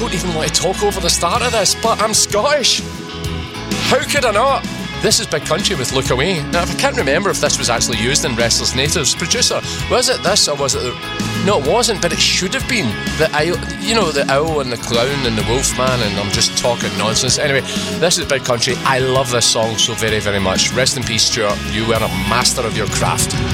don't even want to talk over the start of this, but I'm Scottish. How could I not? This is Big Country with Look Away. Now, I can't remember if this was actually used in Restless Natives. Producer, was it this or was it the... No, it wasn't, but it should have been. The owl and the clown and the wolf man, and I'm just talking nonsense. Anyway, this is Big Country. I love this song so very, very much. Rest in peace, Stuart. You were a master of your craft.